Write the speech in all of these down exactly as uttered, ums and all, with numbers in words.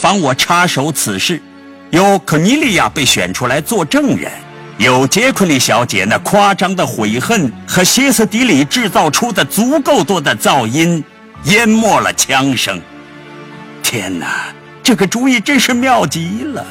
帮我插手此事，有可尼利亚被选出来做证人，有杰奎琳小姐那夸张的悔恨和歇斯底里制造出的足够多的噪音淹没了枪声。天哪，这个主意真是妙极了。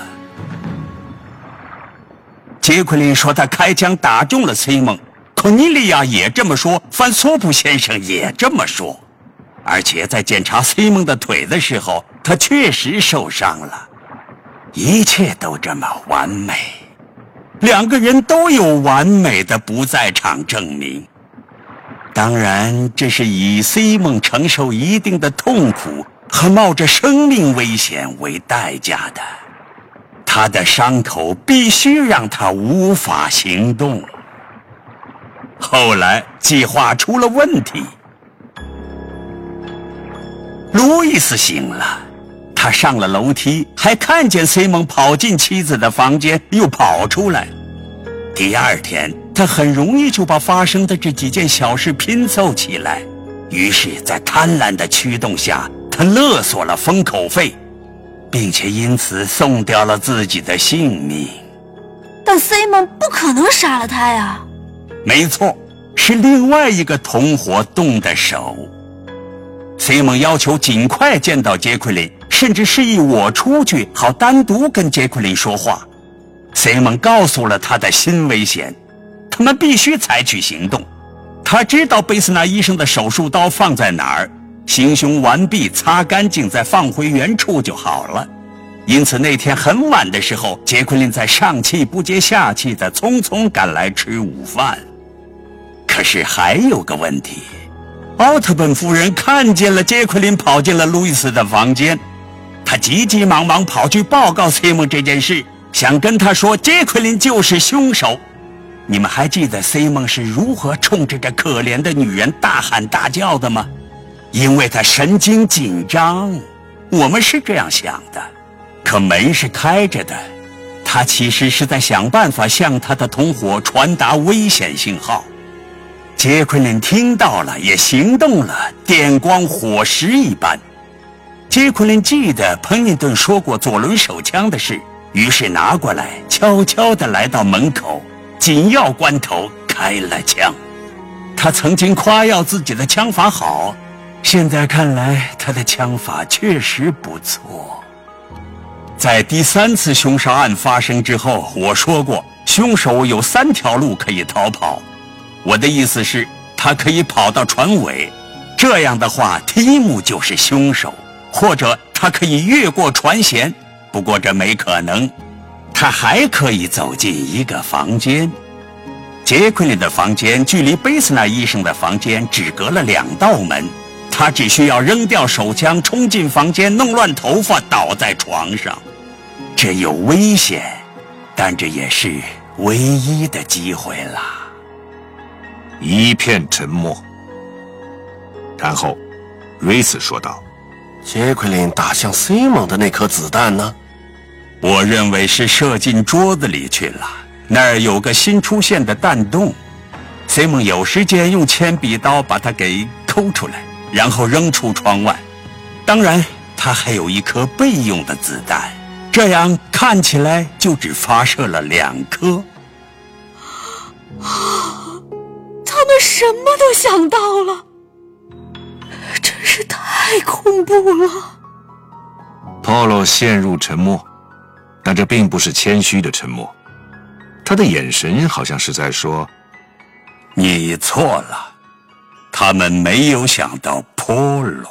杰奎琳说他开枪打中了西蒙，可尼利亚也这么说，范索普先生也这么说。而且在检查西蒙的腿的时候，他确实受伤了。一切都这么完美，两个人都有完美的不在场证明。当然，这是以西蒙承受一定的痛苦和冒着生命危险为代价的。他的伤口必须让他无法行动。后来计划出了问题。路易斯醒了，他上了楼梯，还看见西蒙跑进妻子的房间，又跑出来。第二天，他很容易就把发生的这几件小事拼凑起来，于是在贪婪的驱动下，他勒索了封口费，并且因此送掉了自己的性命。 但西蒙不可能杀了他呀。 没错，是另外一个同伙动的手。西蒙要求尽快见到杰奎琳，甚至示意我出去，好单独跟杰奎琳说话。西蒙告诉了他的新危险，他们必须采取行动。他知道贝斯纳医生的手术刀放在哪儿，行凶完毕，擦干净再放回原处就好了。因此那天很晚的时候，杰奎琳在上气不接下气地匆匆赶来吃午饭。可是还有个问题，奥特本夫人看见了杰奎琳跑进了路易斯的房间，她急急忙忙跑去报告西蒙这件事，想跟他说杰奎琳就是凶手。你们还记得西蒙是如何冲着这可怜的女人大喊大叫的吗？因为他神经紧张。我们是这样想的，可门是开着的，他其实是在想办法向他的同伙传达危险信号。杰奎琳听到了，也行动了，电光火石一般。杰奎琳记得彭尼顿说过左轮手枪的事，于是拿过来，悄悄地来到门口，紧要关头开了枪。他曾经夸耀自己的枪法好，现在看来他的枪法确实不错。在第三次凶杀案发生之后，我说过凶手有三条路可以逃跑。我的意思是他可以跑到船尾，这样的话提姆就是凶手，或者他可以越过船舷，不过这没可能。他还可以走进一个房间，杰奎琳的房间距离贝斯纳医生的房间只隔了两道门，他只需要扔掉手枪，冲进房间，弄乱头发，倒在床上。这有危险，但这也是唯一的机会了。 一片沉默，然后瑞斯说道： 杰奎琳打向西蒙的那颗子弹呢？ 我认为是射进桌子里去了，那儿有个新出现的弹洞。西蒙有时间用铅笔刀把它给抠出来，然后扔出窗外。当然他还有一颗备用的子弹，这样看起来就只发射了两颗。 他们什么都想到了，真是太恐怖了。 波罗陷入沉默，但这并不是谦虚的沉默，他的眼神好像是在说： 你错了，他们没有想到波罗。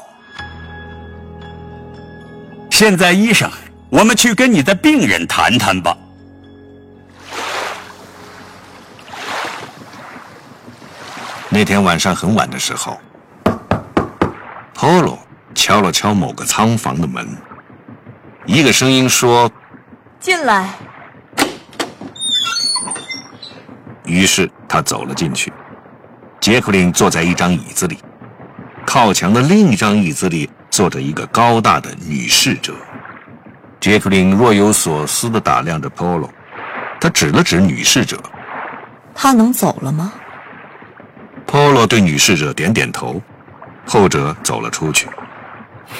现在医生，我们去跟你的病人谈谈吧。 那天晚上很晚的时候，波罗敲了敲某个仓房的门，一个声音说： 进来。 于是他走了进去。杰克琳坐在一张椅子里，靠墙的另一张椅子里坐着一个高大的女侍者。杰克琳若有所思地打量着波罗，他指了指女侍者： 他能走了吗？ 波罗对女侍者点点头，后者走了出去。